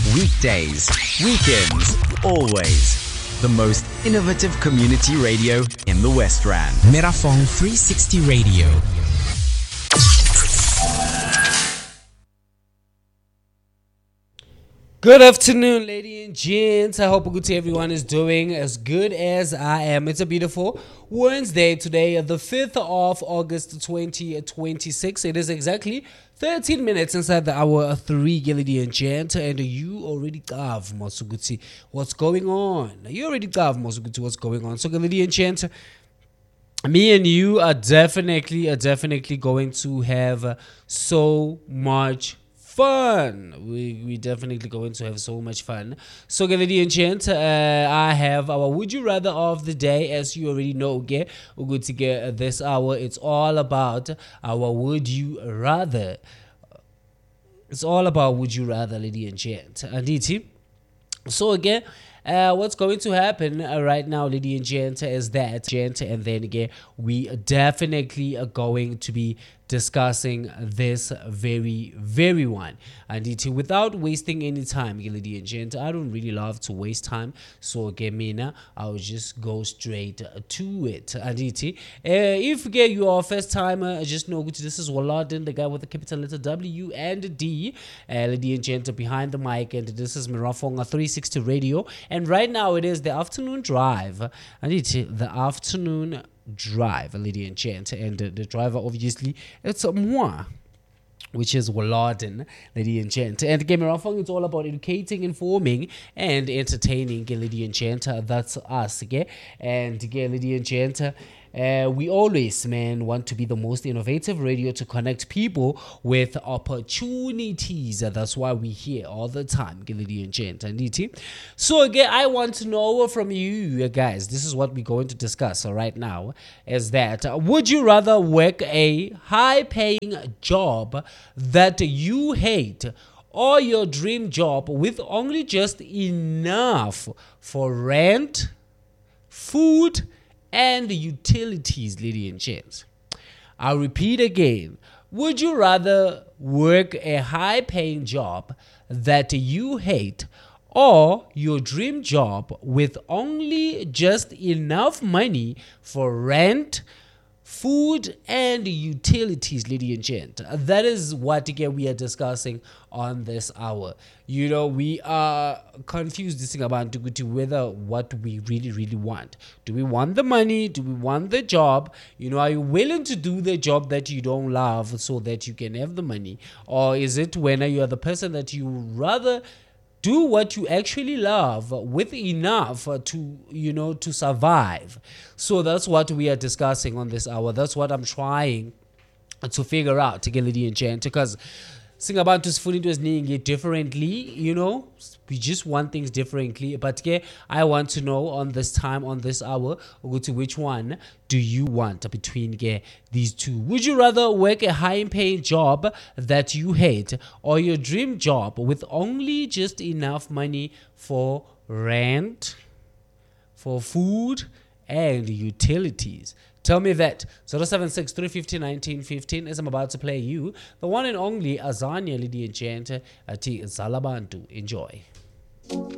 Weekdays, weekends, always. The most innovative community radio in the West Rand. Merafong 360 Radio. Good afternoon, ladies and gents. I hope everyone is doing as good as I am. It's a beautiful Wednesday today, the 5th of August 2026. It is exactly 13 minutes inside the hour 3, ladies and gents. And you already have Masuguti. What's going on? You already have Masuguti. What's going on? So, ladies and gents, me and you are definitely going to have so much fun. We definitely going to have so much fun. So, ladies and gents, I have our Would You Rather of the day. As you already know, we're good to get this hour. It's all about our Would You Rather. It's all about Would You Rather, ladies and gents. Indeed. So again, what's going to happen right now, ladies and gents, is that, and then again, we definitely are going to be discussing this very one. And without wasting any time, ladies and gents, I don't really love to waste time. So again, I'll just go straight to it. And if you are a first timer, just know this is Waladin, the guy with the capital letter W and D, ladies and gents, behind the mic, and this is Merafong 360 Radio. And right now it is the afternoon drive. And the afternoon drive, ladies and gents, and the driver obviously it's moi, which is Waladin, ladies and gents. And Game Merafong, it's all about educating, informing, and entertaining, ladies and gents. That's us, okay? And ladies and gents, we always, want to be the most innovative radio to connect people with opportunities. That's why we here all the time, ladies and gents. So again, I want to know from you guys, this is what we're going to discuss right now, is that would you rather work a high-paying job that you hate, or your dream job with only just enough for rent, food, and utilities, ladies and gents? I'll repeat again. Would you rather work a high-paying job that you hate, or your dream job with only just enough money for rent, food, and utilities, ladies and gents? That is what again we are discussing on this hour. We are confused this thing about whether what we really want. Do we want the money? Do we want the job? Are you willing to do the job that you don't love so that you can have the money? Or is it when you are the person that you rather do what you actually love with enough to survive? So that's what we are discussing on this hour. That's what I'm trying to figure out, ladies and gents, because sing about this food into it differently, we just want things differently. But I want to know on this hour, which one do you want between these two? Would you rather work a high-paying job that you hate, or your dream job with only just enough money for rent, for food, and utilities? Tell me that. 076 350 1915 as I'm about to play you the one and only Azania, ladies and gents, Ati Zalabantu. Enjoy.